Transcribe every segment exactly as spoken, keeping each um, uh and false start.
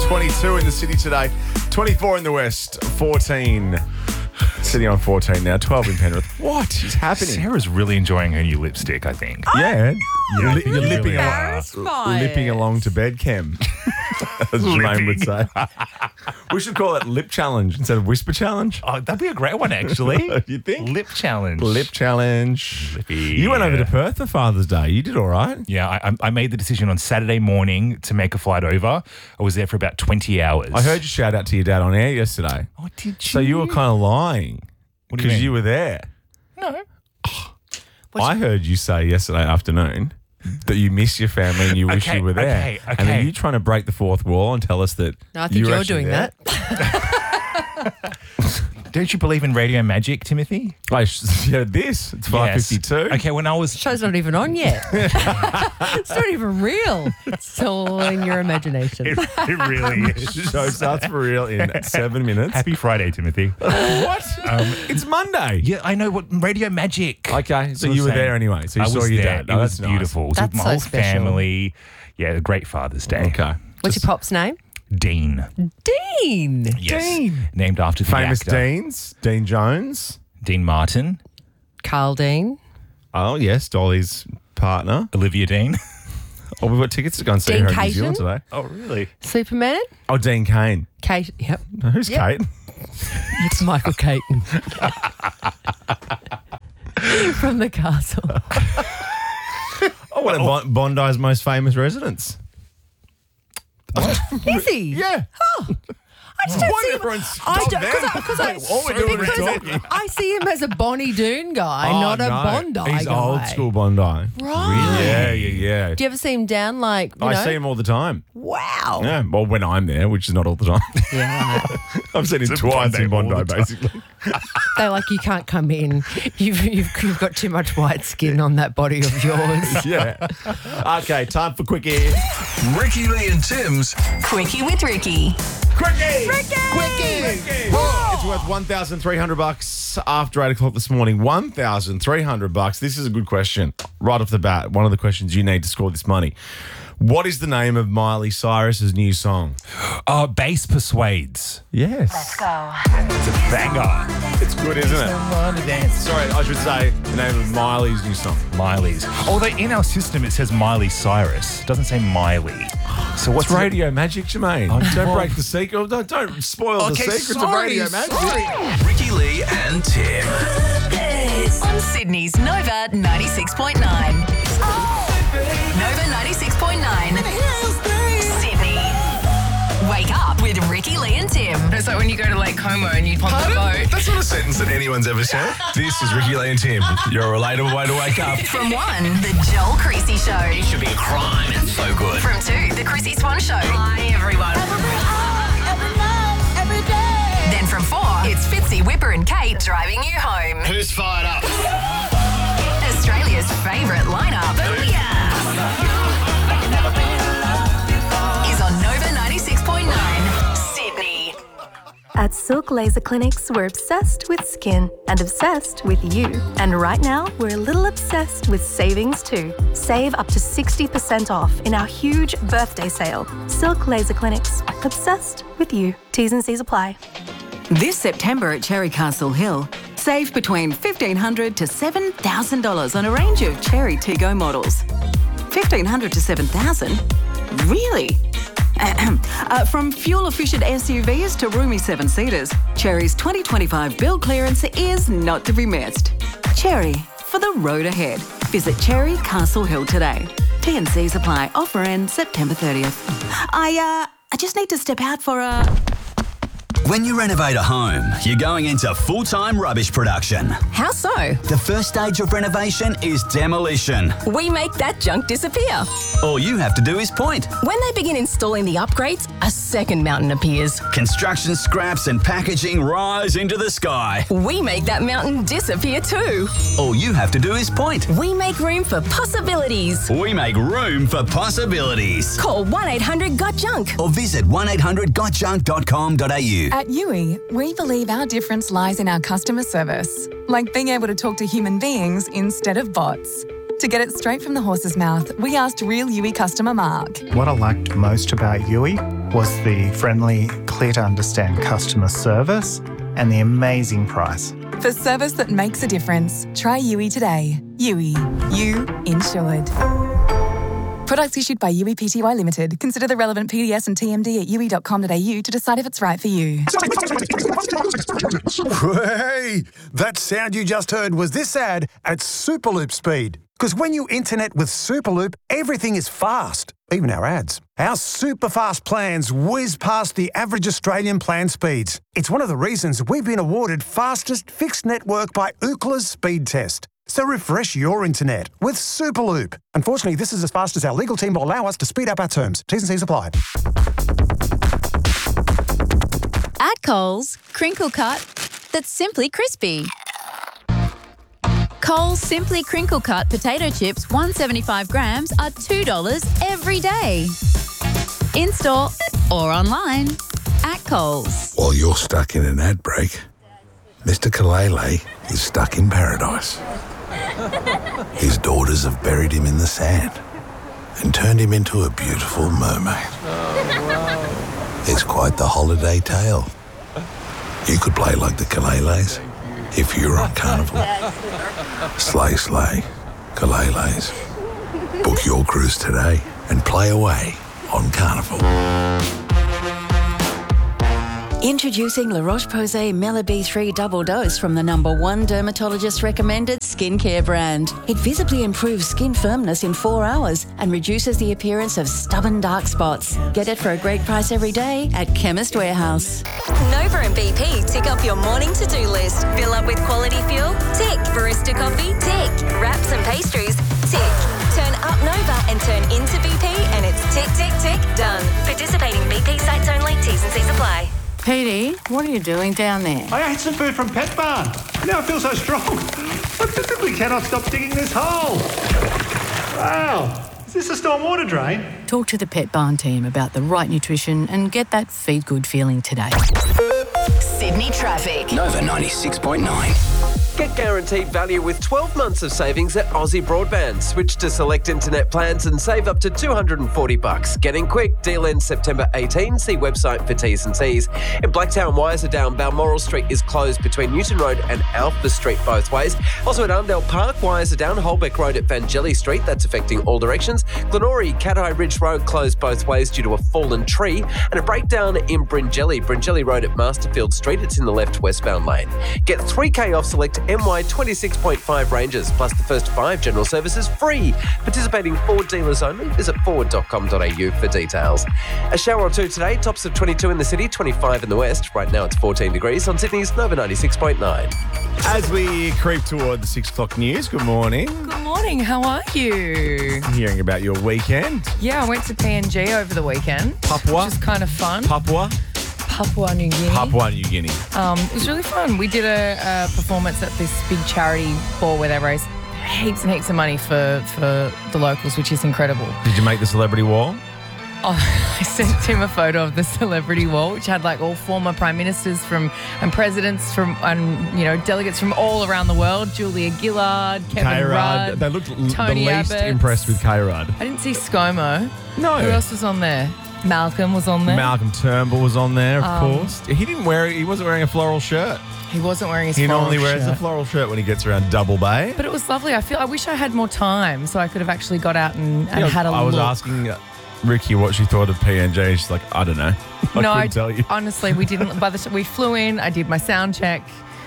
twenty-two in the city today, twenty-four in the west, fourteen. Sitting on fourteen now, twelve in Penrith. What is happening? Sarah's really enjoying her new lipstick, I think. Yeah, Yeah, Li- you you're really lipping, are. Embarrassed along, by lipping it. along to bed, Chem. As Jermaine would say. We should call it lip challenge instead of whisper challenge. Oh, that'd be a great one, actually. You think? Lip challenge. Lip challenge. Lippy, You went over yeah. to Perth for Father's Day. You did all right. Yeah, I, I made the decision on Saturday morning to make a flight over. I was there for about twenty hours. I heard you shout out to your dad on air yesterday. Oh, did you? So you were kind of lying What do you because mean? you were there. No. I heard you say yesterday afternoon that you miss your family and you wish Okay, you were there. okay, And are okay. you trying to break the fourth wall and tell us that No, I think you were you're actually doing there? that. Don't you believe in radio magic, Timothy? I sh- yeah, this. It's five fifty-two. Yes. Okay, when I was Show's not even on yet. It's not even real. It's all in your imagination. It, it really is. Show starts for real in seven minutes. Happy Friday, Timothy. What? Um, it's Monday. Yeah, I know what radio magic. Okay, so I you was were saying. there anyway. So you I saw was your there. dad. It Oh, was that's nice. beautiful. It was That's with my so whole special. family. Yeah, a great Father's Day. Okay. What's your pop's name? Dean. Dean. Yes. Dean. Named after the Famous actor. Deans. Dean Jones. Dean Martin. Carl Dean. Oh, yes. Dolly's partner. Olivia Dean. Oh, we've got tickets to go and see Dean her in New Caton? Zealand today. Oh, really? Superman. Oh, Dean Kane. Kate. Yep. Who's Yep. Kate? It's Michael Caton. From the castle. Oh, one of Bon- Bondi's most famous residents. Is he? Yeah. I just don't Why see did him. everyone I stop don't, then? because I, cause I, All we're doing is because talking. I see him as a Bonnie Doon guy, Oh, not a no. Bondi He's guy. old school Bondi. Right. Yeah, yeah, yeah. Do you ever see him down like, you I know? see him all the time. Wow. Yeah, well, when I'm there, which is not all the time. Yeah, right. I've seen him It's a twice Bondi in all Bondi, the time. basically. They're like, you can't come in. You've, you've, you've got too much white skin on that body of yours. Yeah. Okay, time for Quickie. Ricky Lee and Tim's Quickie with Ricky. Quickie! Quickie! It's worth one thousand three hundred bucks after eight o'clock this morning. one thousand three hundred bucks. This is a good question. Right off the bat, one of the questions you need to score this money. What is the name of Miley Cyrus's new song? Uh, Bass Persuades. Yes. Go. It's a banger. It's good, isn't it? Sorry, I should say the name of Miley's new song. Miley's. Although in our system it says Miley Cyrus. It doesn't say Miley. So what's It's radio magic, Jermaine. Oh, don't well- break the secret. Don't, don't spoil Okay, the secrets sorry, of radio magic. sorry. Ricky Lee and Tim. On Sydney's Nova ninety-six point nine. Nova ninety-six point nine. Sydney. Wake up with Ricky Lee and Tim. It's like when you go to Lake Como and you pop the boat. That's not a sentence that anyone's ever said. This is Ricky Lee and Tim. Your relatable way to wake up. From one, the Joel Creasy Show. Should be a crime. It's so good. From two, the Chrissy Swan Show. Hi, everyone. Then from four, it's Fitzy, Whipper and Kate driving you home. Who's fired up? Australia's favourite lineup. Is on Nova ninety-six point nine, Sydney. At Silk Laser Clinics, we're obsessed with skin and obsessed with you. And right now, we're a little obsessed with savings too. Save up to sixty percent off in our huge birthday sale. Silk Laser Clinics, obsessed with you. T's and C's apply. This September at Cherry Castle Hill, save between fifteen hundred dollars to seven thousand dollars on a range of Cherry Tiggo models. fifteen hundred dollars to seven thousand dollars? Really? Ahem. uh, from fuel-efficient S U Vs to roomy seven-seaters, Cherry's twenty twenty-five build clearance is not to be missed. Cherry, for the road ahead. Visit Cherry Castle Hill today. T and C's apply. Offer ends September thirtieth. I, uh, I just need to step out for a... When you renovate a home, you're going into full-time rubbish production. How so? The first stage of renovation is demolition. We make that junk disappear. All you have to do is point. When they begin installing the upgrades, a second mountain appears. Construction scraps and packaging rise into the sky. We make that mountain disappear too. All you have to do is point. We make room for possibilities. We make room for possibilities. Call one eight hundred got junk. Or visit one eight hundred got junk dot com dot a u. At U I, we believe our difference lies in our customer service, like being able to talk to human beings instead of bots. To get it straight from the horse's mouth, we asked real Yui customer Mark. What I liked most about Yui was the friendly, clear to understand customer service and the amazing price. For service that makes a difference, try Yui today. Yui, you insured. Products issued by Yui Pty Limited. Consider the relevant P D S and T M D at yui dot com dot a u to decide if it's right for you. Hey, that sound you just heard was this ad at Superloop speed. Because when you internet with Superloop, everything is fast, even our ads. Our super fast plans whiz past the average Australian plan speeds. It's one of the reasons we've been awarded fastest fixed network by Ookla's speed test. So refresh your internet with Superloop. Unfortunately, this is as fast as our legal team will allow us to speed up our terms. T's and C's apply. At Coles, crinkle cut that's simply crispy. Coles Simply Crinkle Cut potato chips, one hundred seventy-five grams, are two dollars every day. In-store or online at Coles. While you're stuck in an ad break, Mister Kalele is stuck in paradise. His daughters have buried him in the sand and turned him into a beautiful mermaid. Oh, wow. It's quite the holiday tale. You could play like the Kaleles if you were on Carnival. Slay, slay, Kaleles. Book your cruise today and play away on Carnival. Introducing La Roche-Posay Mela B three Double Dose from the number one dermatologist-recommended skincare brand. It visibly improves skin firmness in four hours and reduces the appearance of stubborn dark spots. Get it for a great price every day at Chemist Warehouse. Nova and B P tick off your morning to-do list. Fill up with quality fuel? Tick. Barista coffee? Tick. Wraps and pastries? Tick. Turn up Nova and turn into B P and it's tick, tick, tick, done. Participating B P sites only. T's and C's apply. Petey, what are you doing down there? I ate some food from Pet Barn. Now I feel so strong. I physically cannot stop digging this hole. Wow. Is this a stormwater drain? Talk to the Pet Barn team about the right nutrition and get that feed good feeling today. Sydney traffic. Nova ninety-six point nine. Get guaranteed value with twelve months of savings at Aussie Broadband. Switch to select internet plans and save up to two hundred forty bucks. Getting quick. Deal ends September eighteenth. See website for T's and C's. In Blacktown, wires are down. Balmoral Street is closed between Newton Road and Alpha Street both ways. Also at Arndale Park, wires are down. Holbeck Road at Vangelly Street. That's affecting all directions. Glenorrey, Cat-Eye Ridge Road closed both ways due to a fallen tree. And a breakdown in Bringelly. Bringelly Road at Masterfield Street. It's in the left westbound lane. Get three K off select M Y twenty-six point five ranges, plus the first five general services free. Participating Ford dealers only. Visit ford dot com dot a u for details. A shower or two today, tops of twenty-two in the city, twenty-five in the west. Right now it's fourteen degrees on Sydney's Nova ninety-six point nine. As we creep toward the six o'clock news, good morning. Good morning, how are you? Hearing about your weekend. Yeah, I went to P N G over the weekend. Papua? Which was kind of fun. Papua? Papua New Guinea. Papua New Guinea. Um, it was really fun. We did a, a performance at this big charity ball where they raised heaps and heaps of money for, for the locals, which is incredible. Did you make the celebrity wall? Oh, I sent him a photo of the celebrity wall, which had like all former prime ministers from and presidents from and you know delegates from all around the world. Julia Gillard, Kevin K-Rudd. Rudd, They looked l- Tony the least Abbott. impressed with K-Rudd. I didn't see ScoMo. No. Who else was on there? Malcolm was on there. Malcolm Turnbull was on there, of Um, course. He didn't wear. He wasn't wearing a floral shirt. He wasn't wearing his He floral normally wears shirt. a floral shirt when he gets around Double Bay. But it was lovely. I feel I wish I had more time so I could have actually got out and, and Yeah, had a I was look. asking uh, Ricky what she thought of P N G. She's like, I don't know. I no, couldn't I, tell you. honestly, we didn't. By the time we flew in, I did my sound check.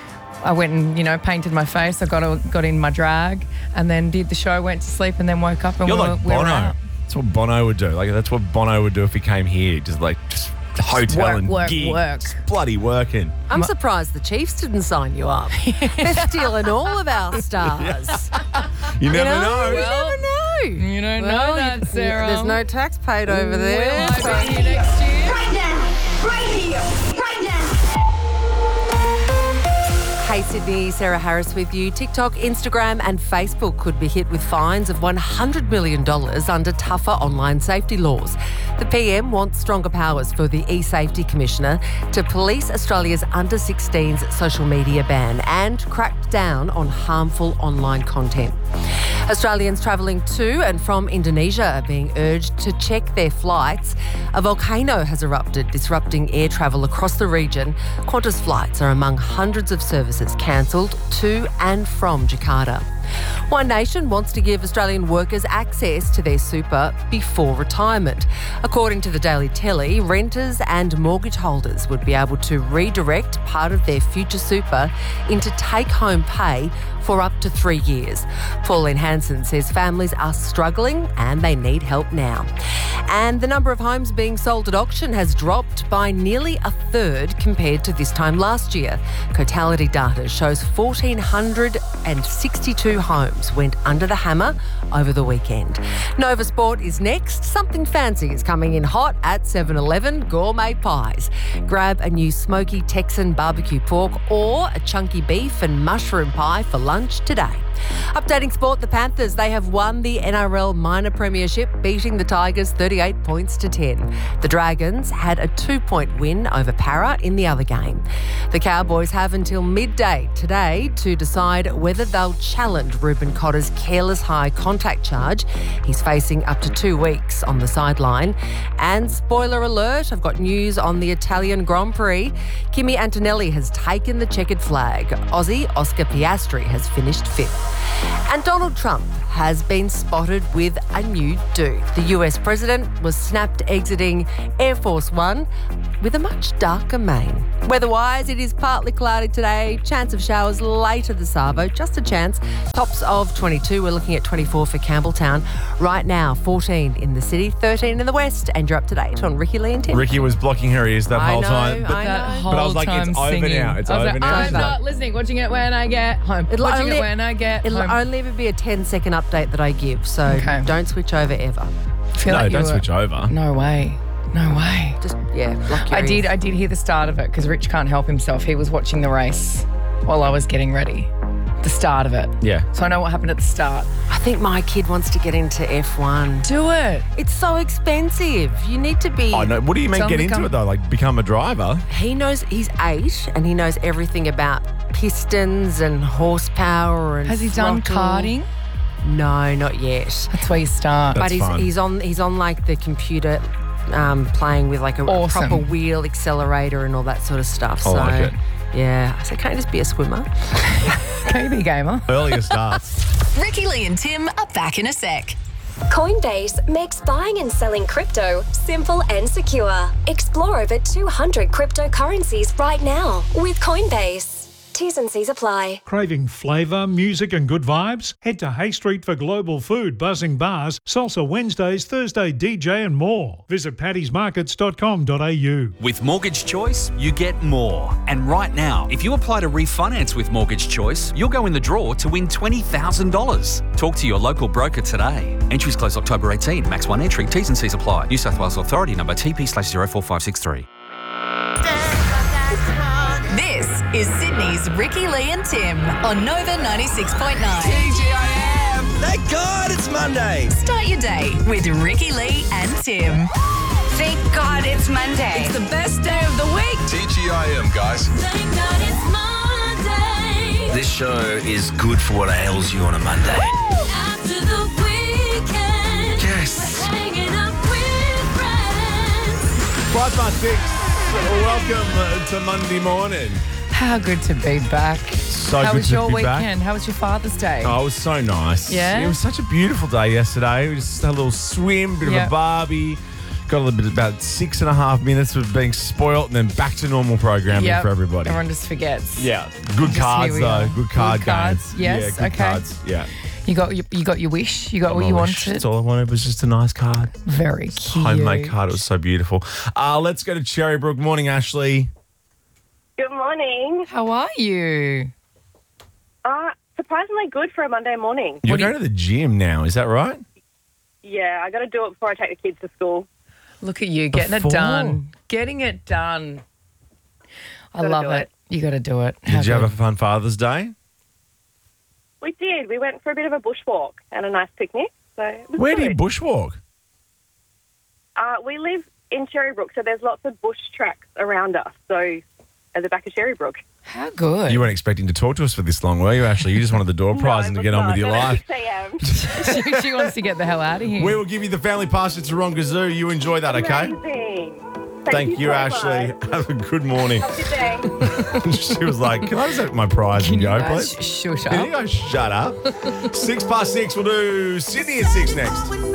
I went and you know painted my face. I got a, got in my drag, and then did the show. Went to sleep, and then woke up and You're we, like were, we were Bono. out. That's what Bono would do. Like that's what Bono would do if he came here. Just like just hotel Work, and work, gigs. work. Bloody working. I'm surprised the Chiefs didn't sign you up. They're stealing all of our stars. You never know. know. You never know. You don't Well, know that, you- Sarah. There's no tax paid over there. Will I be here next year? Right now. Right here. Right now. Hey Sydney, Sarah Harris with you. TikTok, Instagram and Facebook could be hit with fines of one hundred million dollars under tougher online safety laws. The P M wants stronger powers for the eSafety Commissioner to police Australia's under sixteens social media ban and crack down on harmful online content. Australians travelling to and from Indonesia are being urged to check their flights. A volcano has erupted, disrupting air travel across the region. Qantas flights are among hundreds of services cancelled to and from Jakarta. One Nation wants to give Australian workers access to their super before retirement. According to the Daily Telly, renters and mortgage holders would be able to redirect part of their future super into take-home pay for up to three years. Pauline Hanson says families are struggling and they need help now. And the number of homes being sold at auction has dropped by nearly a third compared to this time last year. Cotality data shows one thousand four hundred sixty-two homes went under the hammer over the weekend. Nova Sport is next. Something fancy is coming in hot at seven eleven, gourmet pies. Grab a new smoky Texan barbecue pork or a chunky beef and mushroom pie for lunch today. Updating sport, the Panthers, they have won the N R L minor premiership, beating the Tigers thirty-eight points to ten. The Dragons had a two-point win over Para in the other game. The Cowboys have until midday today to decide whether they'll challenge Ruben Cotter's careless high contact charge. He's facing up to two weeks on the sideline. And spoiler alert, I've got news on the Italian Grand Prix. Kimi Antonelli has taken the checkered flag. Aussie Oscar Piastri has finished fifth. And Donald Trump has been spotted with a new do. The U S president was snapped exiting Air Force One with a much darker mane. Weather-wise, it is partly cloudy today. Chance of showers later this Savo, just a chance. Tops of twenty-two. We're looking at twenty-four for Campbelltown. Right now, fourteen in the city, thirteen in the west. And you're up to date on Ricky Lee and Tim. Ricky was blocking her ears that I whole know, time. But, I know. but I was like, it's over singing. now. It's I was over like, now. I'm She's not like, listening, watching it when I get home. It'll watching only- it when I get It'll home. only ever be a ten second update that I give, so Okay. don't switch over ever. I feel no, like you don't were- switch over. No way. No way. Just, yeah, block your I did. ears. I did hear the start of it because Rich can't help himself. He was watching the race while I was getting ready. The start of it. Yeah. So I know what happened at the start. I think my kid wants to get into F one. Do it. It's so expensive. You need to be... Oh, no. What do you mean Tell him get to into come- it, though? Like, become a driver? He knows, he's eight and he knows everything about pistons and horsepower and Has he done throttle. karting? No, not yet. That's where you start. but That's he's fun. he's on he's on like the computer, um, playing with like a, a Awesome. proper wheel accelerator and all that sort of stuff. I so like it. yeah, I said, can't you just be a swimmer? Can you be a gamer? Earlier starts. Ricky Lee and Tim are back in a sec. Coinbase makes buying and selling crypto simple and secure. Explore over two hundred cryptocurrencies right now with Coinbase. T's and C's apply. Craving flavour, music and good vibes? Head to Hay Street for global food, buzzing bars, salsa Wednesdays, Thursday D J and more. Visit paddy's markets dot com dot a u. With Mortgage Choice, you get more. And right now, if you apply to refinance with Mortgage Choice, you'll go in the draw to win twenty thousand dollars. Talk to your local broker today. Entries close October eighteenth. Max one entry. T's and C's apply. New South Wales Authority number T P slash zero four five six three. This is Sydney's Ricky Lee and Tim on Nova ninety-six point nine. T G I M! Thank God it's Monday! Start your day with Ricky Lee and Tim. Thank God it's Monday. It's the best day of the week. T G I M, guys. Thank God it's Monday. This show is good for what ails you on a Monday. After the weekend. Yes. Hanging out with friends. Five past six. Welcome uh, to Monday morning. How good to be back. So How good was to your be weekend? back. How was your Father's Day? Oh, it was so nice. Yeah? It was such a beautiful day yesterday. We just had a little swim, bit of Yep. a barbie. Got a little bit, about six and a half minutes of being spoilt, and then back to normal programming Yep. for everybody. Everyone just forgets. Yeah. Good Just cards, here we though. are. Good card Good game. cards, yes, Yeah, good okay. cards. Yeah. You got your, you got your wish. You got what My you wish. wanted. That's all I wanted was just a nice card. Very cute. Homemade card. It was so beautiful. Uh, let's go to Cherrybrook. Morning, Ashley. Good morning. How are you? Uh, surprisingly good for a Monday morning. You're going to the gym now, is that right? Yeah, I got to do it before I take the kids to school. Look at you getting Before. it done. Getting it done. I Gotta love do it. it. You got to do it. Did you have a fun Father's Day? We did. We went for a bit of a bushwalk and a nice picnic. So it was Where do you good. bushwalk? Uh, we live in Cherrybrook, so there's lots of bush tracks around us. So at the back of Cherrybrook. How good. You weren't expecting to talk to us for this long, were you, Ashley? You just wanted the door prize and to get on with your life. she, she wants to get the hell out of here. We will give you the family pass to Taronga Zoo. You enjoy that, okay? Amazing. Thank, Thank you, so Ashley. much. Have a good morning. Have a good day. She was like, can I just have my prize and go, guys please? shut Can up? you guys shut up? Six past six, we'll do Sydney at six next.